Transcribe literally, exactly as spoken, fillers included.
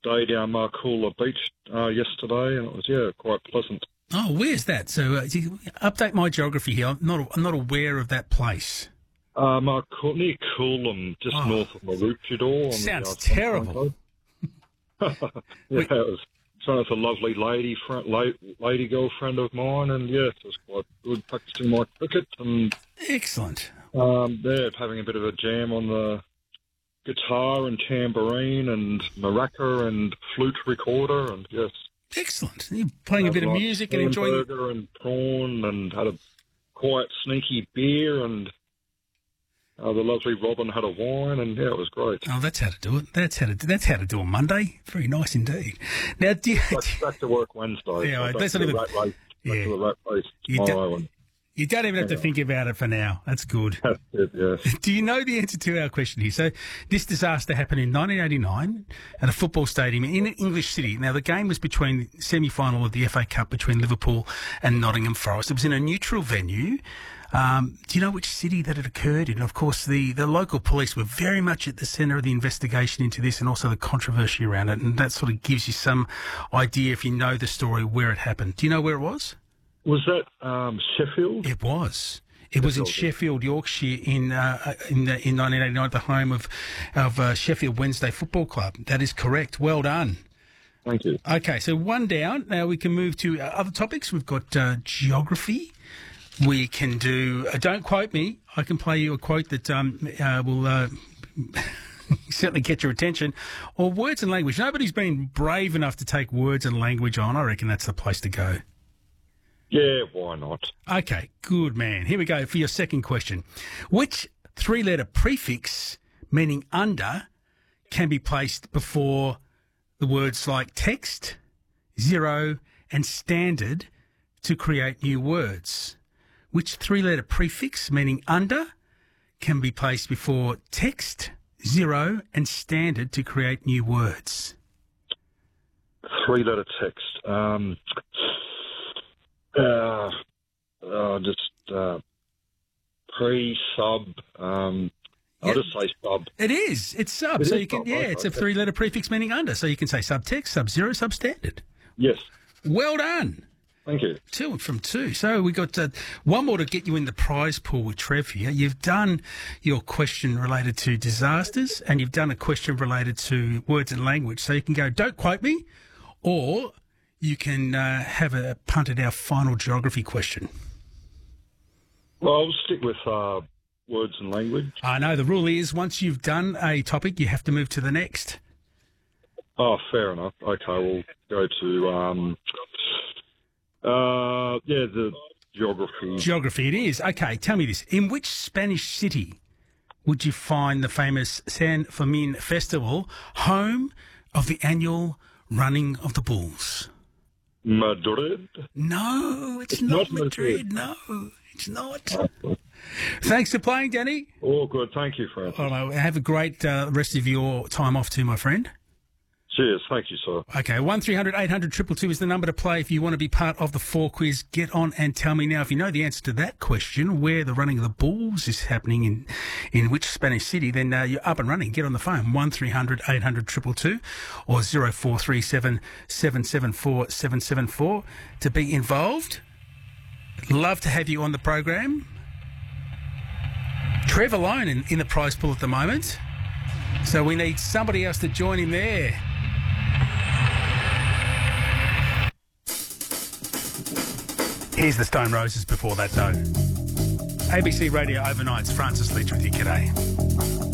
day down Marcoola Beach uh, yesterday, and it was, yeah, quite pleasant. Oh, where's that? So uh, update my geography here. I'm not, I'm not aware of that place. Uh, Marcool- near Coolum, just Oh. north of Maroochydore. Sounds terrible. yeah, it was. So it's a lovely lady, friend, la- lady girlfriend of mine, and yes, it was quite good practicing my cricket and Excellent. um, yeah, having a bit of a jam on the guitar and tambourine and maraca and flute recorder, and yes, Excellent. You're playing a bit of like music and enjoying. hamburger and prawn, and had a quiet, sneaky beer, and uh, the lovely Robin had a wine, and yeah, it was great. Oh, that's how to do it. That's how to. That's how to do a Monday. Very nice indeed. Now, do you, Back, back to work Wednesday. Yeah, so that's back to not the even- rat race. Back yeah. to the rat race You don't- tomorrow. and you don't even have to think about it for now. That's good. That's it, yes. Do you know the answer to our question here? So, this disaster happened in nineteen eighty-nine at a football stadium in an English city. Now, the game was between the semi-final of the F A Cup between Liverpool and Nottingham Forest. It was in a neutral venue. Um, do you know which city that it occurred in? Of course, the, the local police were very much at the centre of the investigation into this and also the controversy around it. And that sort of gives you some idea, if you know the story, where it happened. Do you know where it was? Was that um, Sheffield? It was. It was in Sheffield, Yorkshire, in uh, in, the, in nineteen eighty-nine, at the home of of uh, Sheffield Wednesday Football Club. That is correct. Well done. Thank you. Okay, so one down. Now we can move to uh, other topics. We've got uh, geography. We can do. Uh, don't quote me. I can play you a quote that um, uh, will uh, certainly get your attention. Or words and language. Nobody's been brave enough to take words and language on. I reckon that's the place to go. Yeah, why not? Okay, good man. Here we go for your second question. Which three-letter prefix, meaning under, can be placed before the words like text, zero, and standard to create new words? Which three-letter prefix, meaning under, can be placed before text, zero, and standard to create new words? Three-letter text. Um, uh, uh, just uh, pre, sub. Um, I'll Yeah. just say sub. It is. It's sub. It so is you can, sub, yeah, okay. it's a three-letter prefix meaning under. So you can say subtext, sub-zero, substandard. Yes. Well done. Thank you. Two from two. So we got uh, one more to get you in the prize pool with Trev here. You've done your question related to disasters and you've done a question related to words and language. So you can go, don't quote me, or you can uh, have a punt at our final geography question. Well, I'll stick with uh, words and language. I know the rule is once you've done a topic, you have to move to the next. Oh, fair enough. Okay, we'll go to, um, uh, yeah, the geography. Geography it is. Okay, tell me this. In which Spanish city would you find the famous San Fermin Festival, home of the annual running of the bulls? Madrid. No, it's, It's not, not Madrid. Madrid. No, it's not. Thanks for playing, Danny. All good. Thank you, Francis. All right, have a great uh, rest of your time off too, my friend. Cheers. Thank you, sir. Okay, one three hundred eight hundred two two two is the number to play if you want to be part of the four quiz. Get on and tell me now if you know the answer to that question, where the running of the bulls is happening in in which Spanish city, then uh, you're up and running. Get on the phone, one three hundred eight hundred two two two or zero four three seven seven seven four seven seven four to be involved. Love to have you on the program. Trev alone in, in the prize pool at the moment, so we need somebody else to join him there. Here's the Stone Roses before that, though. A B C Radio Overnights, Francis Leach with you. G'day.